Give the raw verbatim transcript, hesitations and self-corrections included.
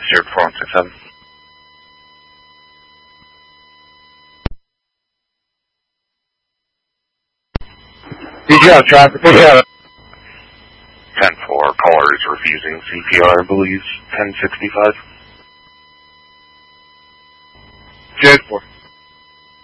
zero four one six seven. Did you have traffic? What you have? ten four, caller is refusing C P R, I believe, ten sixty-five. ten four.